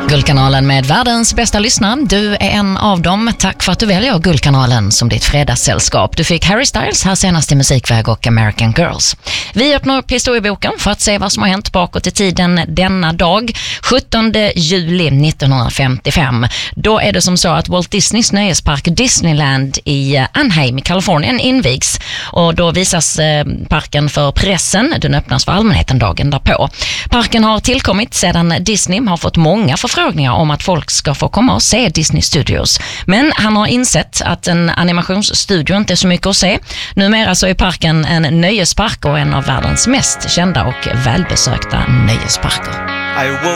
Guldkanalen med världens bästa lyssnare. Du är en av dem. Tack för att du väljer Guldkanalen som ditt fredagssällskap. Du fick Harry Styles här senast i Musikväg och American Girls. Vi öppnar upp historieboken för att se vad som har hänt bakåt i tiden denna dag. 17 juli 1955. Då är det som så att Walt Disneys nöjespark Disneyland i Anaheim i Kalifornien invigs. Och då visas parken för pressen. Den öppnas för allmänheten dagen därpå. Parken har tillkommit sedan Disney har fått många förfrågningar om att folk ska få komma och se Disney Studios. Men han har insett att en animationsstudio inte är så mycket att se. Numera så är parken en nöjespark och en av världens mest kända och välbesökta nöjesparker.